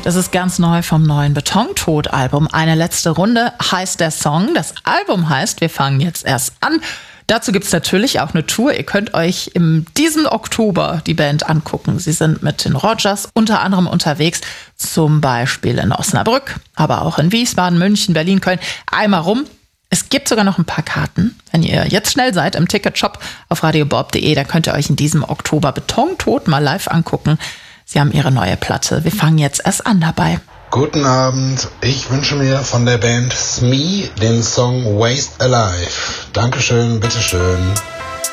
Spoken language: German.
Das ist ganz neu vom neuen Betontod-Album. Eine letzte Runde heißt der Song. Das Album heißt Wir fangen jetzt erst an. Dazu gibt es natürlich auch eine Tour. Ihr könnt euch in diesem Oktober die Band angucken. Sie sind mit den Rogers unter anderem unterwegs, zum Beispiel in Osnabrück, aber auch in Wiesbaden, München, Berlin, Köln. Einmal rum. Es gibt sogar noch ein paar Karten. Wenn ihr jetzt schnell seid im Ticketshop auf radiobob.de, da könnt ihr euch in diesem Oktober Betontod mal live angucken. Sie haben ihre neue Platte. Wir fangen jetzt erst an dabei. Guten Abend, ich wünsche mir von der Band Smee den Song Waste Alive. Dankeschön, bitteschön.